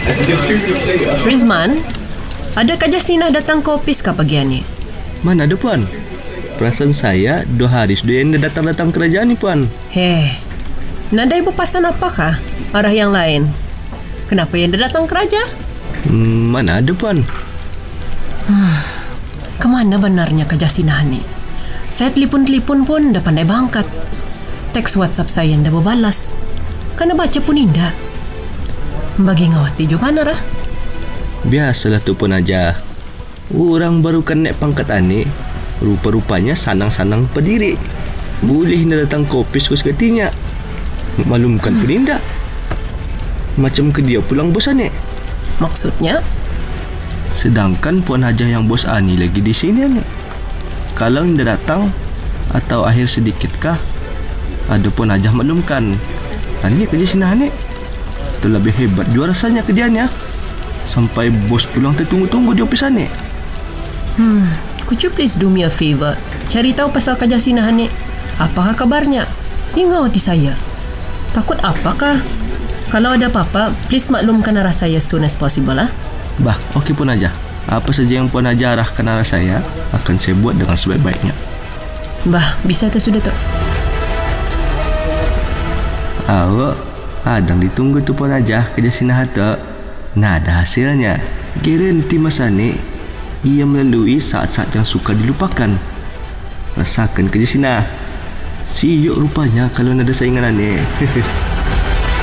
Rizman, adakah Jasinah datang ke ofis kah pagi ni? Mana ada puan? Perasaan saya 2 hari sudah yang dia datang-datang kerajaan ni puan. Nada ibu pesan apakah arah yang lain? Kenapa yang dia datang kerja? Mana ada puan? Kemana benarnya ke Jasinah ni? Saya telepon pun dah pandai bangkat. Teks WhatsApp saya dah berbalas. Kena baca pun indah. Bagi ngawati jo mana lah? Biasalah tu pun aja. Orang baru kan naik pangkat ani, rupa-rupanya sanang-sanang pendiri. Boleh nak datang ke ofis ku sekatinya. Maklumkan pun indah. Macam ke dia pulang bos ani. Maksudnya? Sedangkan Puan Hajah yang bos ani lagi di sini ni. Kalau indah datang atau akhir sedikitkah, ada Puan Hajah maklumkan. Ani kerja sini ani. Terlebih hebat juga rasanya kerjaannya. Sampai bos pulang tertunggu-tunggu di ofis ani. Could you please do me a favor? Cari tahu pasal kerja Jasinah ni. Apakah kabarnya? Ingawati saya. Takut apakah? Kalau ada apa-apa, please maklumkan arah saya as soon as possible lah. Bah, okey Puan Hajah. Apa saja yang Puan Hajah arahkan arah saya, akan saya buat dengan sebaik-baiknya. Bah, bisa tu sudah tu. Awak adang ditunggu tu Puan Hajah kerja Sinah tu. Nah, ada hasilnya. Garanti masa ni ia melalui saat-saat yang sukar dilupakan. Rasakan kerja Sinah. Siuk rupanya kalau ada saingan ni.